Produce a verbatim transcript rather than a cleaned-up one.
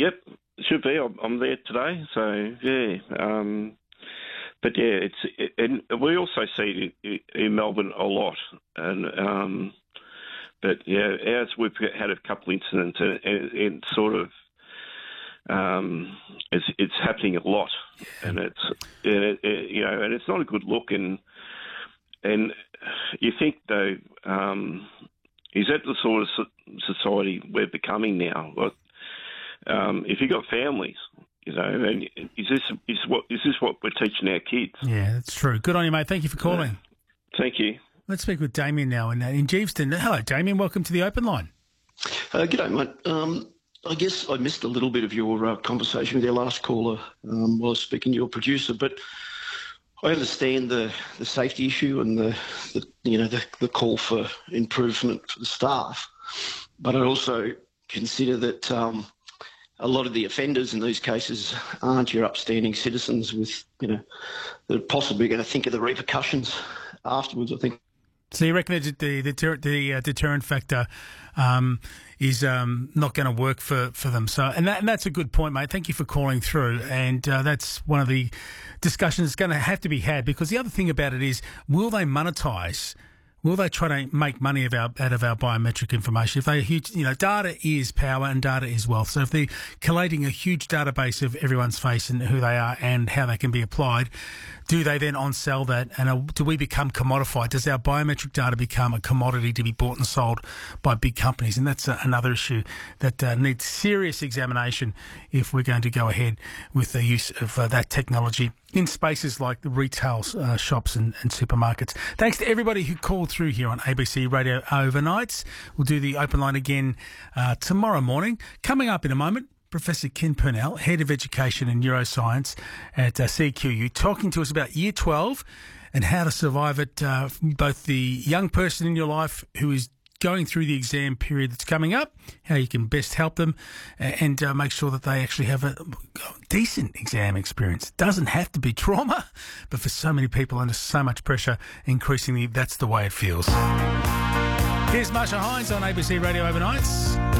Yep, should be. I'm, I'm there today, so yeah. Um, but yeah, it's it, and we also see it in Melbourne a lot, and um, but yeah, as we've had a couple incidents, and, and, and sort of um, it's it's happening a lot, and it's and it, it, you know, and it's not a good look, and and you think though, um, is that the sort of society we're becoming now? Like, Um, if you've got families, you know, and is this is what is this what we're teaching our kids? Yeah, that's true. Good on you, mate. Thank you for calling. Uh, thank you. Let's speak with Damien now in, in Geeveston. Hello, Damien. Welcome to the Open Line. Uh, g'day, mate. Um, I guess I missed a little bit of your uh, conversation with your last caller um, while I was speaking to your producer, but I understand the, the safety issue and the, the you know the, the call for improvement for the staff, but I also consider that um, a lot of the offenders in these cases aren't your upstanding citizens with, you know, that are possibly going to think of the repercussions afterwards, I think. So you reckon that the, the, deter- the uh, deterrent factor um, is um, not going to work for, for them? So, and, that, and that's a good point, mate. Thank you for calling through. And uh, that's one of the discussions that's going to have to be had, because the other thing about it is, will they monetise? Will they try to make money of our, out of our biometric information? If they, huge, you know, data is power and data is wealth. So if they're collating a huge database of everyone's face and who they are and how they can be applied, do they then on-sell that? And uh, do we become commodified? Does our biometric data become a commodity to be bought and sold by big companies? And that's uh, another issue that uh, needs serious examination if we're going to go ahead with the use of uh, that technology in spaces like the retail uh, shops and, and supermarkets. Thanks to everybody who called through here on A B C Radio Overnights. We'll do the Open Line again uh, tomorrow morning. Coming up in a moment, Professor Ken Purnell, Head of Education and Neuroscience at uh, C Q U, talking to us about Year twelve and how to survive it, uh, both the young person in your life who is going through the exam period that's coming up, how you can best help them and uh, make sure that they actually have a decent exam experience. It doesn't have to be trauma, but for so many people under so much pressure, increasingly that's the way it feels. Here's Marsha Hines on A B C Radio Overnights.